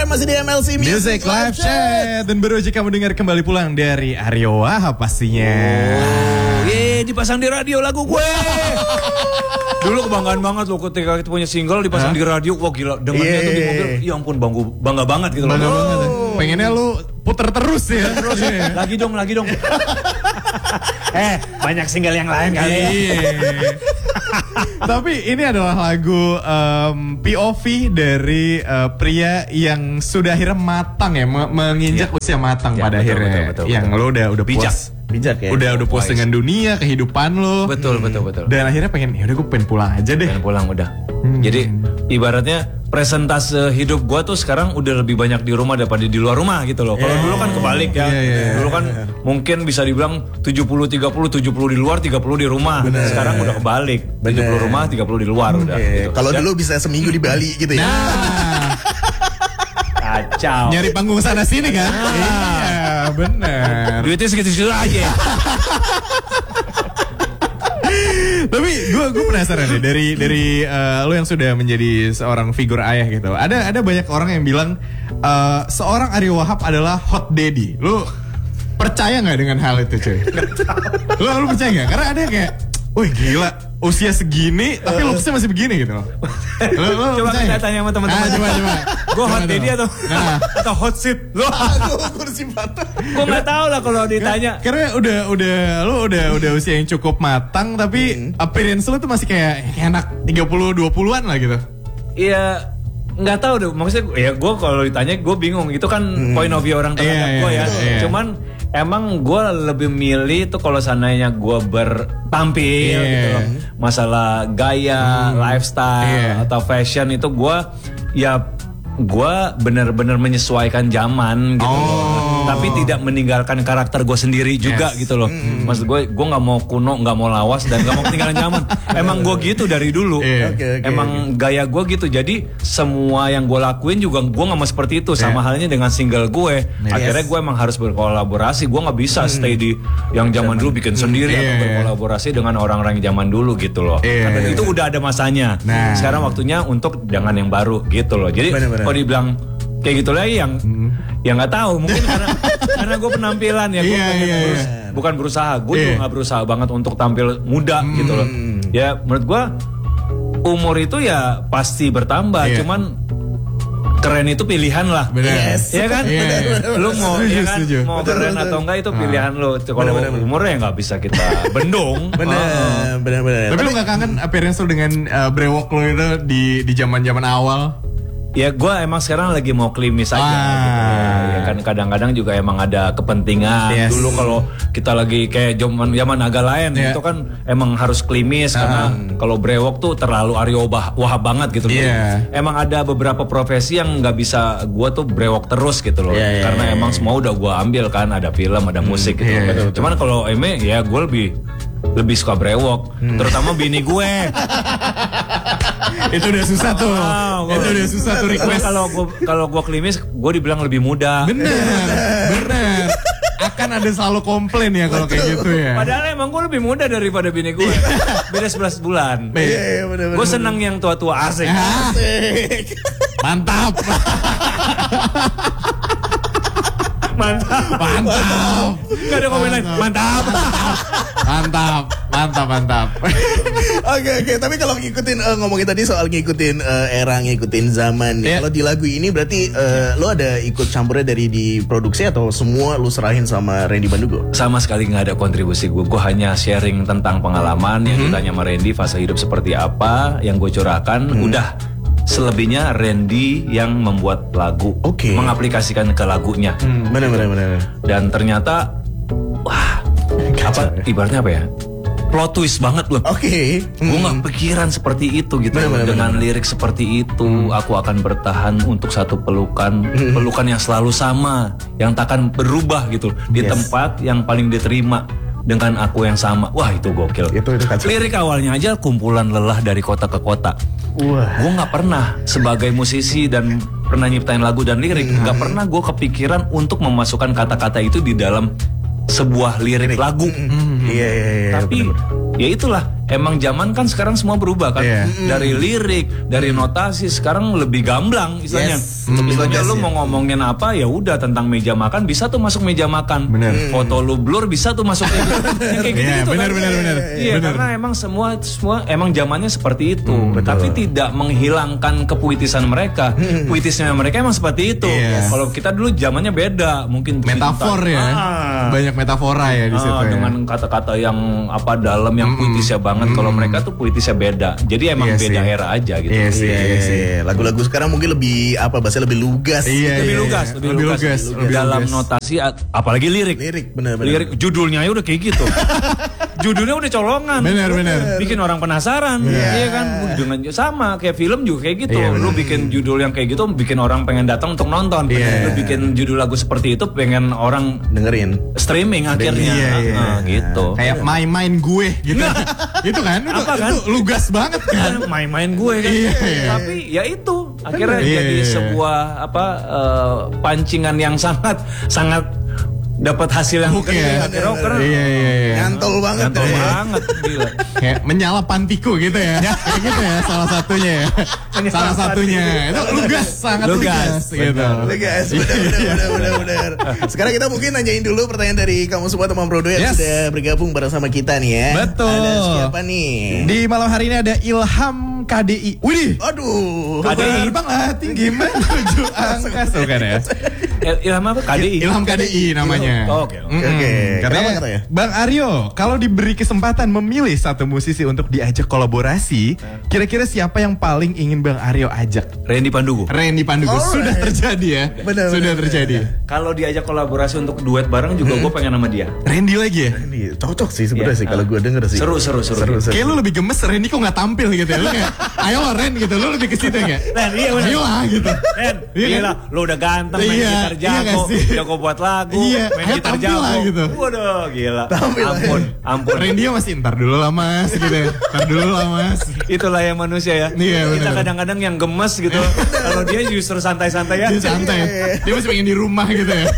masih di MLC Music Live Chat. Dan baru aja kamu dengar kembali pulang dari Aryo Wahab pastinya. Dipasang di radio lagu gue. Dulu kebanggaan banget loh ketika kita punya single dipasang di radio. Wah gila, dengarnya tuh di mobil. Ya ampun, bangga banget gitu loh. Bangga banget. Pengennya lu puter terus ya. Lagi dong. Banyak single yang lain kali ya. Tapi ini adalah lagu POV dari pria yang sudah akhirnya matang ya, menginjak usia matang pada akhirnya. Betul. Yang lo udah bijak. puas. Bijak ya. Udah puas dengan dunia, kehidupan lo. Betul. Dan akhirnya pengen, ya udah gue pengen pulang aja deh. Pengen pulang udah. Jadi ibaratnya presentase hidup gue tuh sekarang udah lebih banyak di rumah daripada di luar rumah gitu loh. Kalau dulu kan kebalik ya. Dulu kan mungkin bisa dibilang 70-30, 70 di luar, 30 di rumah. Sekarang udah kebalik. 70 rumah, 30 di luar udah. Gitu. Kalau dulu bisa seminggu di Bali gitu ya. Kacau. Nyari panggung sana sini kan? Iya, benar. Duitnya segitu-segitu aja. Tapi gue penasaran deh dari lo yang sudah menjadi seorang figur ayah gitu. Ada banyak orang yang bilang seorang Aryo Wahab adalah hot daddy. Lo percaya nggak dengan hal itu cuy? Lo percaya nggak? Karena ada yang kayak, wih gila, usia segini tapi looksnya masih begini gitu. Lo Coba kita tanya sama teman-teman. Coba. Gue hot daddy atau hot seat? Lo? Kursi mata. Gue nggak tahu lah kalau ditanya. Karena udah usia yang cukup matang tapi appearance lo tuh masih kayak anak 30-20-an lah gitu. Iya, nggak tahu deh. Maksudnya ya gue kalau ditanya gue bingung. Itu kan point of view orang terhadap gue ya. Cuman emang gue lebih milih tuh kalau seandainya gue bertampil gitu loh. Masalah gaya, lifestyle atau fashion itu gue benar-benar menyesuaikan zaman gitu loh. Tapi tidak meninggalkan karakter gue sendiri juga gitu loh. Maksud gue nggak mau kuno, nggak mau lawas dan nggak mau ketinggalan zaman. Emang gue gitu dari dulu. Emang gaya gue gitu. Jadi semua yang gue lakuin juga gue nggak mau seperti itu. Sama halnya dengan single gue. Akhirnya gue emang harus berkolaborasi. Gue nggak bisa stay di yang zaman dulu bikin sendiri atau berkolaborasi dengan orang-orang yang zaman dulu gitu loh. Karena itu udah ada masanya. Sekarang waktunya untuk jangan yang baru gitu loh. Jadi kalau dibilang kayak gitu lagi yang ya nggak tahu, mungkin karena gue penampilan ya, gue bukan berusaha, gue juga nggak berusaha banget untuk tampil muda gitu loh. Ya menurut gue umur itu ya pasti bertambah, cuman keren itu pilihan lah. Ya kan? Lu mau mau keren atau enggak itu pilihan lu. Kalau umurnya nggak bisa kita bendung. Bener. Tapi lu nggak kangen appearance lu dengan brewok lu itu di zaman-zaman awal? Ya gue emang sekarang lagi mau klimis aja gitu. Ya kan kadang-kadang juga emang ada kepentingan. Dulu kalau kita lagi kayak zaman agak lain itu kan emang harus klimis karena kalau brewok tuh terlalu Aryo Wahab banget gitu loh. Emang ada beberapa profesi yang nggak bisa gue tuh brewok terus gitu loh. Karena emang semua udah gue ambil kan, ada film, ada musik gitu. Cuman kalau Eme ya gue lebih suka brewok, terutama bini gue. Itu udah susah tuh. Itu udah susah tuh request. Kalau gue klimis, gue dibilang lebih muda. Bener. Akan ada selalu komplain ya kalau kayak gitu ya. Padahal emang gue lebih muda daripada bini gue. Beda 11 bulan. Gue seneng yang tua-tua asik. Mantap. Gak ada komen lain. Mantap. Oke. Tapi kalau ngomongin tadi soal ngikutin era, ngikutin zaman. Kalau di lagu ini berarti lo ada ikut campurnya dari di produksi atau semua lo serahin sama Randy Bandugo? Sama sekali nggak ada kontribusi gue. Gue hanya sharing tentang pengalaman yang ditanya sama Randy, fase hidup seperti apa yang gue curahkan. Udah. Selebihnya Randy yang membuat lagu, mengaplikasikan ke lagunya. Benar. Dan ternyata, ibaratnya apa ya? Plot twist banget loh. Gue nggak pikiran seperti itu gitu. Dengan lirik seperti itu, aku akan bertahan untuk satu pelukan yang selalu sama, yang takkan berubah gitu. Di tempat yang paling diterima. Dengan aku yang sama. Wah itu gokil. Itu lirik awalnya aja kumpulan lelah dari kota ke kota. Gue gak pernah sebagai musisi dan pernah nyiptain lagu dan lirik, gak pernah gue kepikiran untuk memasukkan kata-kata itu di dalam sebuah lirik lagu. Iya. Tapi ya itulah emang zaman kan sekarang semua berubah kan. Dari lirik, dari notasi sekarang lebih gamblang istilahnya. Istilahnya lu mau ngomongin apa ya udah tentang meja makan bisa tuh masuk meja makan. Foto lu blur bisa tuh masuk kayak gitu. Benar. Iya, karena emang semua emang zamannya seperti itu. Tapi tidak menghilangkan kepuitisan mereka. Puitisnya mereka emang seperti itu. Kalau kita dulu zamannya beda, mungkin metafor ya. Banyak metafora ya di situ. Dengan kata-kata yang dalam yang puitisnya banget. Kalau mereka tuh puitisnya beda. Jadi emang beda era aja gitu. Iya. Lagu-lagu sekarang mungkin lebih bahasa lebih lugas. Lebih lugas. Dalam notasi apalagi lirik. Benar. Lirik judulnya aja udah kayak gitu. Judulnya udah colongan. Benar. Bikin orang penasaran. Iya kan? Dengan sama kayak film juga kayak gitu. Lu bikin judul yang kayak gitu bikin orang pengen datang untuk nonton. Lu bikin judul lagu seperti itu pengen orang dengerin. Streaming akhirnya. Gitu. Kayak main gue gitu. Itu kan? Itu lugas banget kan? Main gue kan. Tapi ya itu akhirnya jadi sebuah pancingan yang sangat dapat hasil yang keren. Nyantol banget. Gila. Kayak menyala pantiku gitu ya. Kayak gitu ya salah satunya ya. Salah satunya. Itu sangat lugas gitu. Lugas. Benar. Sekarang kita mungkin nanyain dulu pertanyaan dari kamu semua teman Brodo yang sudah bergabung bersama kita nih ya. Betul. Ada siapa nih? Di malam hari ini ada Ilham KDI. Widih. Aduh. KDI terbang lah tinggi menuju angkasa kan ya. Ilham apa? KDI. Ilham KDI namanya. Oke. Katanya, Bang Aryo, kalau diberi kesempatan memilih satu musisi untuk diajak kolaborasi, kira-kira siapa yang paling ingin Bang Aryo ajak? Randy Pandugo. Sudah terjadi ya. Sudah terjadi. Kalau diajak kolaborasi untuk duet bareng juga gue pengen sama dia. Randy lagi ya? Randy cocok sih sebenarnya sih kalau gue denger sih. Seru. Kayak lu lebih gemes Randy kok nggak tampil gitu ya. Lu kayak ayo Ren gitu, lu lebih ke situ kayak. Ren, iya benar. Ayo lah gitu. Ren, gila, lu udah ganteng main gitar jago buat lagu, main gitar jago. Gitu. Waduh, gila. Ampun. Randy masih ntar dulu lah Mas gitu ya. Itulah yang manusia ya. Kita kadang-kadang yang gemes gitu. Kalau dia justru santai-santai ya. Dia santai. Dia masih pengen di rumah gitu ya.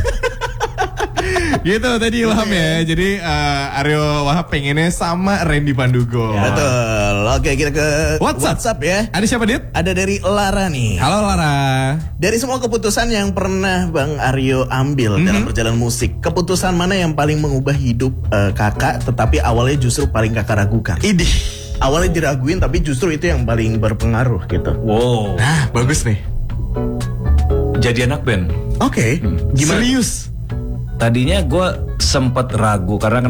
Gitu tadi Ilham ya. Jadi Aryo Wahab pengennya sama Randy Pandugo. Betul. Oke, kita ke WhatsApp ya. Ada siapa, Dit? Ada dari Lara nih. Halo Lara. Dari semua keputusan yang pernah Bang Aryo ambil dalam perjalanan musik, keputusan mana yang paling mengubah hidup kakak tetapi awalnya justru paling kakak ragukan? Idih. Awalnya diraguin tapi justru itu yang paling berpengaruh gitu. Wow. Nah, bagus nih. Jadi anak band. Oke. Gimana? Serius? Tadinya gue sempet ragu karena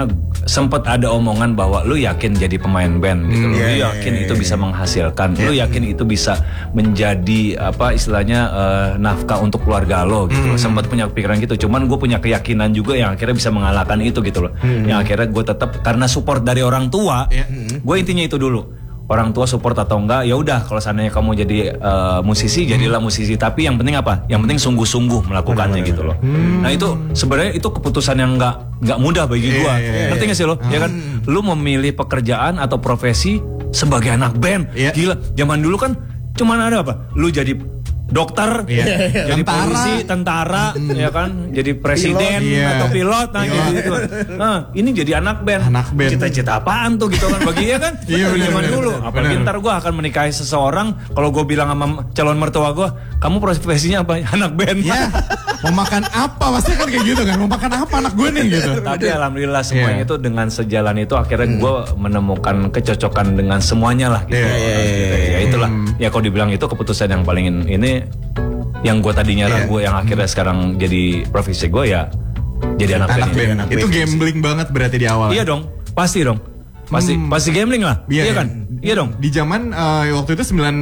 sempet ada omongan bahwa lu yakin jadi pemain band gitu, lu yakin itu bisa menghasilkan, lu yakin itu bisa menjadi istilahnya nafkah untuk keluarga lo gitu. Sempet punya pikiran gitu, cuman gue punya keyakinan juga yang akhirnya bisa mengalahkan itu gitu loh. Yang akhirnya gue tetap karena support dari orang tua, gue intinya itu dulu. Orang tua support atau enggak, ya udah kalau seandainya kamu jadi musisi, jadilah musisi. Tapi yang penting apa? Yang penting sungguh-sungguh melakukannya gitu loh. Nah itu sebenarnya itu keputusan yang nggak mudah bagi gua. Ngerti nggak sih lo? Ya kan, lu memilih pekerjaan atau profesi sebagai anak band. Gila, zaman dulu kan cuman ada apa? Lu jadi dokter, jadi polisi, tentara, ya kan, jadi presiden atau pilot, gitu. Nah, ini jadi anak band. Cita-cita apaan tuh gitu kan bagi ya kan? Zaman dulu. Apalagi ntar gue akan menikahi seseorang, kalau gue bilang sama calon mertua gue, kamu profesinya apa? Anak band. Mau makan apa? Pasti kan kayak gitu kan. Mau makan apa anak gue nih gitu. Tapi alhamdulillah semuanya itu dengan sejalan itu akhirnya gue menemukan kecocokan dengan semuanya lah gitu. Ya itulah. Ya kalau dibilang itu keputusan yang paling ini yang gue tadinya ragu yang akhirnya sekarang jadi profesi gue ya jadi anak band. Itu gambling banget berarti di awal. Iya dong, pasti dong. Pasti gambling lah. Iya kan? Iya dong. Di zaman waktu itu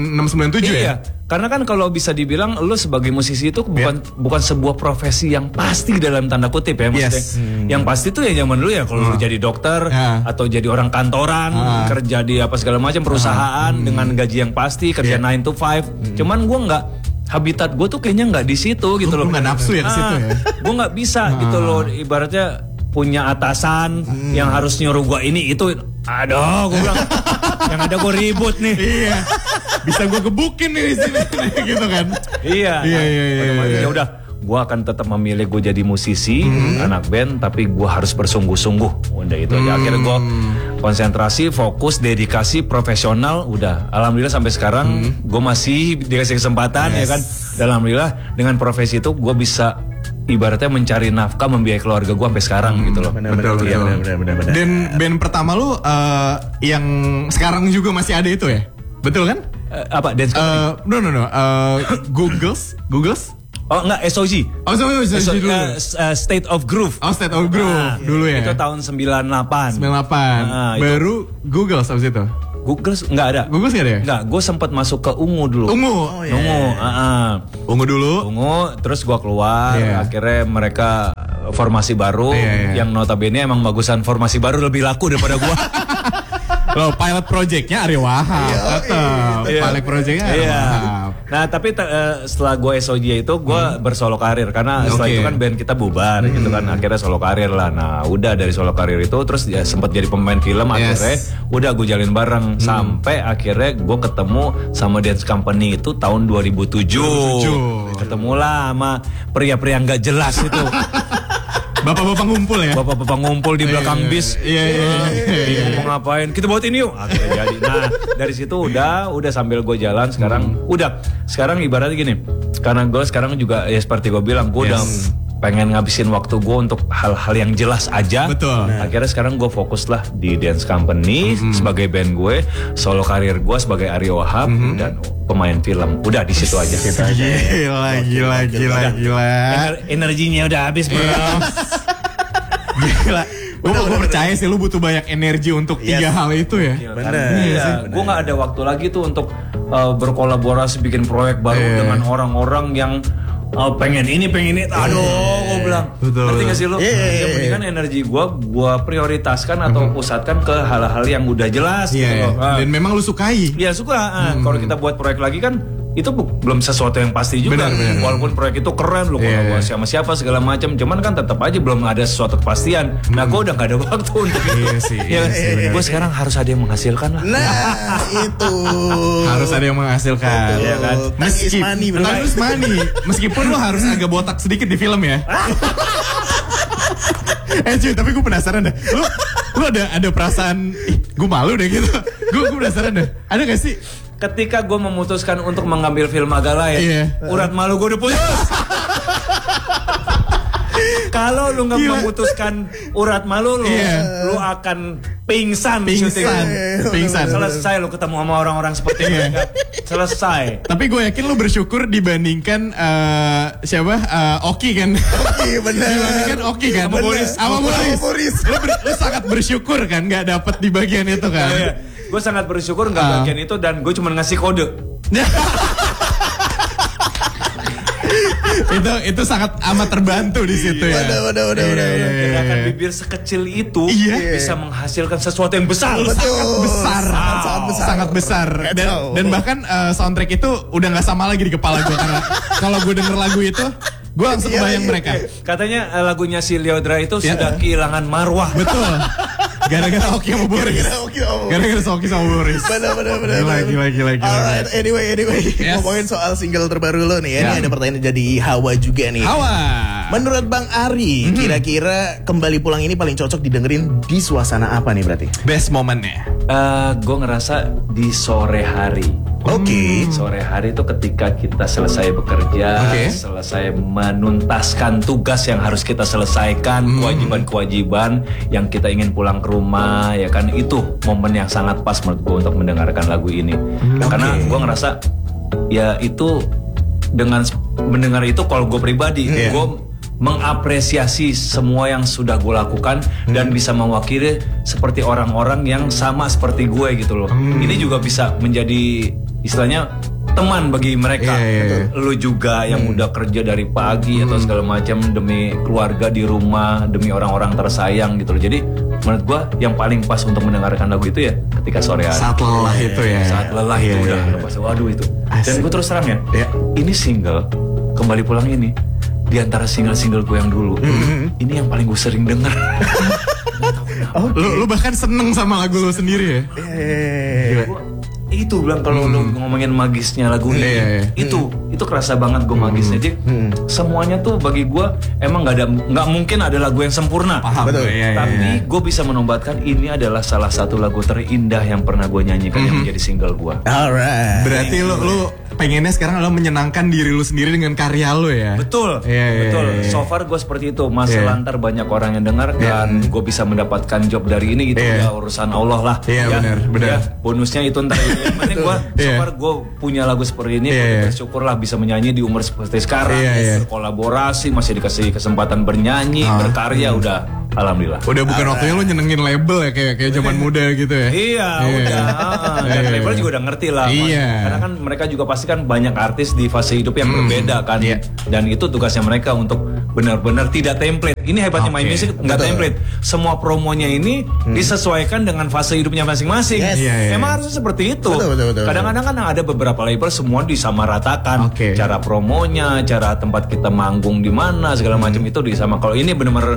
9697 ya. Karena kan kalau bisa dibilang lu sebagai musisi itu bukan sebuah profesi yang pasti dalam tanda kutip ya maksudnya. Yang pasti tuh ya zaman dulu ya kalau lu jadi dokter atau jadi orang kantoran, kerja di apa segala macam perusahaan dengan gaji yang pasti, kerja 9 to 5. Cuman gua enggak, habitat gue tuh kayaknya nggak di situ gitu loh. Gue nggak nafsu ya ke situ ya. Gue nggak bisa gitu loh. Ibaratnya punya atasan yang harus nyuruh gue ini itu. Aduh, gue bilang yang ada gue ribut nih. Iya. Bisa gue gebukin nih di sini gitu kan. Iya. Ya udah, gue akan tetap memilih gue jadi musisi, anak band, tapi gue harus bersungguh-sungguh. Udah itu aja. Akhirnya konsentrasi, fokus, dedikasi, profesional, udah. Alhamdulillah sampai sekarang gue masih dikasih kesempatan ya kan. Dan alhamdulillah dengan profesi itu gue bisa ibaratnya mencari nafkah, membiayai keluarga gue sampai sekarang gitu loh. Benar. Dan band pertama lu yang sekarang juga masih ada itu ya? Betul kan? Apa? Dance Company? No. Googles? Oh enggak, SOG. Oh, SOG dulu. State of Groove. Oh, State of Groove dulu ya? Itu tahun 98. 98. Baru Googles habis itu? Googles enggak ada. Googles enggak ada ya? Enggak, gue sempat masuk ke Ungu dulu. Ungu? Oh, yeah. Ungu, Ungu dulu? Ungu, terus gue keluar, akhirnya mereka formasi baru, yang notabene emang bagusan formasi baru lebih laku daripada gue. Loh, pilot projectnya Aryo Wahab. Pilot projectnya Aryo Wahab. Nah, tapi setelah gue SOG itu gue bersolo karir karena setelah itu kan band kita bubar gitu kan, akhirnya solo karir lah. Nah, udah dari solo karir itu terus ya sempat jadi pemain film, akhirnya udah gue jalin bareng sampai akhirnya gue ketemu sama Dance Company itu tahun 2007. Ketemulah sama pria-pria nggak jelas itu. Bapak-bapak ngumpul ya? Bapak-bapak ngumpul di belakang bis. Iya. Mau ngapain? Kita buat ini yuk. Akhirnya jadi. Nah, dari situ udah sambil gue jalan sekarang. Sekarang ibaratnya gini. Karena gue sekarang juga ya seperti gue bilang, gue udah pengen ngabisin waktu gue untuk hal-hal yang jelas aja. Betul. Akhirnya sekarang gue fokus lah di Dance Company sebagai band gue, solo karir gue sebagai Aryo Wahab dan pemain film. Udah di situ aja. Gila. Energinya udah habis, bro. Gila. Gue percaya sih lu butuh banyak energi untuk 3 hal itu ya. Bener. Gue gak ada waktu lagi tuh untuk berkolaborasi bikin proyek baru dengan orang-orang yang pengen ini. Aduh, gue bilang. Ngerti gak sih lu? Yang penting kan energi gue prioritaskan atau pusatkan ke hal-hal yang udah jelas gitu loh. Dan memang lu sukai. Ya suka. Kalau kita buat proyek lagi kan itu belum sesuatu yang pasti juga. Benar. Walaupun proyek itu keren, lu kolaborasi sama siapa segala macam, cuman kan tetap aja belum ada sesuatu kepastian. Nah, gue udah gak ada waktu untuk itu. Gue sekarang harus ada yang menghasilkan lah. Nah, itu harus ada yang menghasilkan. Iya kan? Harus money. Meskipun lu harus agak botak sedikit di film ya. Cuy, tapi gue penasaran dah. Lu ada perasaan, gue malu deh gitu. Gue penasaran dah. Ada gak sih? Ketika gue memutuskan untuk mengambil film agak lain, urat malu gue udah putus. Kalau lu nggak memutuskan urat malu lu, lu akan pingsan. Selesai lu ketemu sama orang-orang seperti mereka. Selesai. Tapi gue yakin lu bersyukur dibandingkan Oki kan. Oki bener. Dibandingkan Oki kan. Sama Boris. Lu sangat bersyukur kan nggak dapet di bagian itu kan. Gue sangat bersyukur nggak bagian itu dan gue cuma ngasih kode. itu sangat amat terbantu di situ ya. Waduh. Gerakan bibir sekecil itu bisa menghasilkan sesuatu yang besar. Sangat besar. Dan bahkan soundtrack itu udah nggak sama lagi di kepala gue karena kalau gue denger lagu itu gue langsung kebayang mereka. Katanya lagunya si Lyodra itu sudah kehilangan marwah. Betul. Gara-gara Oki sama Boris. Gara-gara Oki sama Boris. Benar. Gila. Alright, anyway. Ngomongin soal single terbaru lo nih ya. Ini ada pertanyaan dari Hawa juga nih. Hawa. Menurut Bang Ari, kira-kira Kembali Pulang ini paling cocok didengerin di suasana apa nih berarti? Best momennya? Gue ngerasa di sore hari. Sore hari itu ketika kita selesai bekerja, selesai menuntaskan tugas yang harus kita selesaikan, kewajiban-kewajiban yang kita ingin pulang ke rumah, ya kan, itu momen yang sangat pas menurut gue untuk mendengarkan lagu ini. Karena gue ngerasa ya itu dengan mendengar itu, kalau gue pribadi, gue mengapresiasi semua yang sudah gue lakukan dan bisa mewakili seperti orang-orang yang sama seperti gue gitu loh. Ini juga bisa menjadi istilahnya teman bagi mereka. Lu juga yang udah kerja dari pagi atau segala macam demi keluarga di rumah, demi orang-orang tersayang gitu loh. Jadi menurut gue yang paling pas untuk mendengarkan lagu itu ya ketika sore hari. Saat lelah itu ya. Saat lelah itu udah pas. Waduh itu. Dan gue terus terang ya, ini single Kembali Pulang ini di antara single-single gue yang dulu, ini yang paling gue sering denger. Lu bahkan seneng sama lagu lu sendiri ya? Itu bilang kalau lu ngomongin magisnya lagu ini, itu kerasa banget gue magisnya. Jadi semuanya tuh bagi gue emang nggak mungkin ada lagu yang sempurna. Paham. Betul. Tapi gue bisa menobatkan ini adalah salah satu lagu terindah yang pernah gue nyanyikan yang menjadi single gue. Alright. Berarti lu pengennya sekarang lo menyenangkan diri lu sendiri dengan karya lu ya? Betul, betul. So far gue seperti itu. Lantar banyak orang yang dengar dan gue bisa mendapatkan job dari ini, itu ya urusan Allah lah. Iya, benar. Ya, bonusnya itu ntar itu. Yang penting gue so far gue punya lagu seperti ini, bersyukurlah bisa menyanyi di umur seperti sekarang, berkolaborasi, masih dikasih kesempatan bernyanyi, berkarya, udah alhamdulillah. Udah bukan waktunya lu nyenengin label ya kayak zaman muda gitu ya? Iya, udah. Dan label juga udah ngerti lah. Karena kan mereka juga pasti kan banyak artis di fase hidup yang berbeda kan. Dan itu tugasnya mereka untuk benar-benar tidak template. Ini hebatnya My Music, nggak template. Semua promonya ini disesuaikan dengan fase hidupnya masing-masing. Emang harusnya seperti itu. Betul. Kadang-kadang kan ada beberapa label semua disamaratakan. Cara promonya, cara tempat kita manggung di mana, segala macam itu disama. Kalau ini benar-benar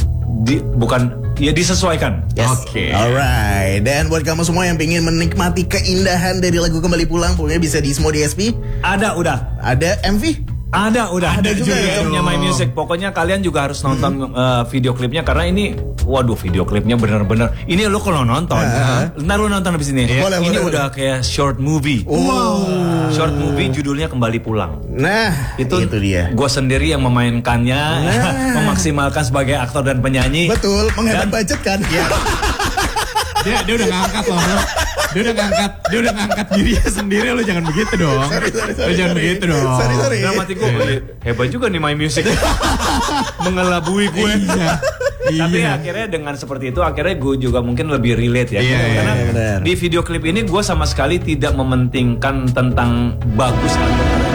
disesuaikan. Alright. Dan buat kamu semua yang pengen menikmati keindahan dari lagu Kembali Pulang, pokoknya bisa di Smo DSP. Ada MV? Ada juga YouTube-nya My Music. Pokoknya kalian juga harus nonton video klipnya karena ini, waduh, video klipnya bener-bener. Ini lo kalau nonton, ntar lo nonton abis ini. Ini udah kayak short movie. Short movie judulnya Kembali Pulang. Nah, itu dia. Gue sendiri yang memainkannya, memaksimalkan sebagai aktor dan penyanyi. Betul, menghemat budget kan. Dia udah ngangkat loh. Dia udah ngangkat dirinya sendiri. Lo jangan begitu dong. Lo jangan begitu dong. Sorry. Nah, mati gue hebat juga nih My Music. Mengelabui gue. Tapi akhirnya dengan seperti itu akhirnya gue juga mungkin lebih relate ya. Karena di video klip ini gue sama sekali tidak mementingkan tentang bagus atau